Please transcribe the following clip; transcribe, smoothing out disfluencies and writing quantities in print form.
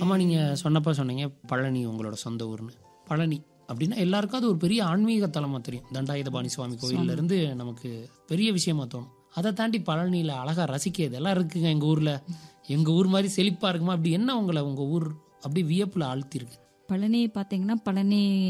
ஆமாம், நீங்கள் சொன்னப்போ சொன்னீங்க பழனி உங்களோட சொந்த ஊர்னு. பழனி அப்படின்னா எல்லாருக்கும் அது ஒரு பெரிய ஆன்மீக தலமாக தெரியும். தண்டாயுதபாணி சுவாமி கோயிலேருந்து நமக்கு பெரிய விஷயமா தோணும். அதை தாண்டி பழனியில் அழகாக ரசிக்க இதெல்லாம் இருக்குங்க. எங்கள் ஊரில் எங்கள் ஊர் மாதிரி செழிப்பாக இருக்குமா? அப்படி என்ன உங்களை உங்கள் ஊர் அப்படி வியப்பில் ஆழ்த்திருக்கு? பழனி பார்த்தீங்கன்னா, பழனி